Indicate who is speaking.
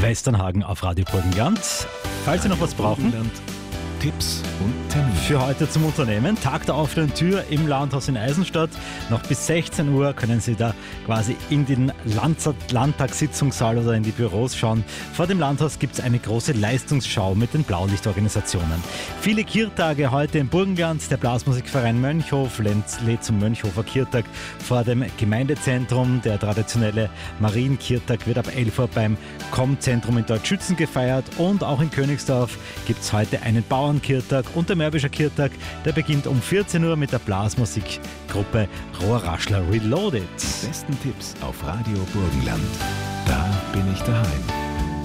Speaker 1: Westernhagen auf Radio Burgenland. Falls Sie noch was brauchen,
Speaker 2: Tipps und Termine.
Speaker 1: für heute zum Unternehmen. Tag der offenen Tür im Landhaus in Eisenstadt. Noch bis 16 Uhr können Sie da quasi in den Landtagssitzungssaal oder in die Büros schauen. Vor dem Landhaus gibt es eine große Leistungsschau mit den Blaulichtorganisationen. Viele Kirtage heute im Burgenland. Der Blasmusikverein Mönchhof lädt zum Mönchhofer Kirtag vor dem Gemeindezentrum. Der traditionelle Marienkirtag wird ab 11 Uhr beim Com-Zentrum in Deutschschützen gefeiert. Und auch in Königsdorf gibt es heute einen Bauernkirtag und der Mörvischer Kirtag, der beginnt um 14 Uhr mit der Blasmusikgruppe Rohrraschler Reloaded.
Speaker 2: Die besten Tipps auf Radio Burgenland. Da bin ich daheim.